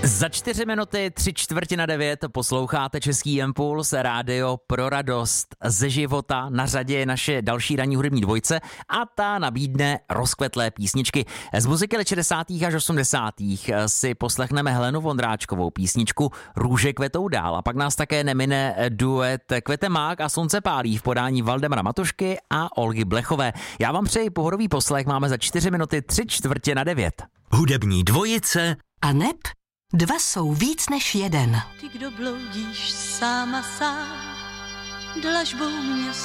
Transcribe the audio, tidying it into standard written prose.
Za 4 minuty 3:45 posloucháte Český impuls, rádio pro radost ze života. Na řadě je naše další ranní hudební dvojce a ta nabídne rozkvetlé písničky. Z muziky let 60. až 80. si poslechneme Helenu Vondráčkovou písničku Růže kvetou dál. A pak nás také nemine duet Kvete mák a Slunce pálí v podání Valdemara Matušky a Olgy Blechové. Já vám přeji pohodový poslech, máme za 4 minuty 3:45. Hudební dvojice a neb dva jsou víc než jeden. Ty, kdo bloudíš sám a sám dlažbou města.